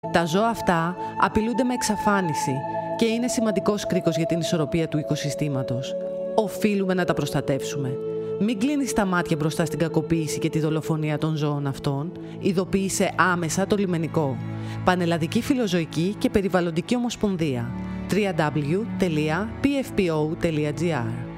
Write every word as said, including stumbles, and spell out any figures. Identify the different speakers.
Speaker 1: Τα ζώα αυτά απειλούνται με εξαφάνιση και είναι σημαντικός κρίκος για την ισορροπία του οικοσυστήματος. Οφείλουμε να τα προστατεύσουμε. Μην κλείνεις τα μάτια μπροστά στην κακοποίηση και τη δολοφονία των ζώων αυτών. Ειδοποίησε άμεσα το λιμενικό. Πανελλαδική Φιλοζωική και Περιβαλλοντική Ομοσπονδία. double-u double-u double-u τελεία πι εφ πι ο τελεία τζι άρ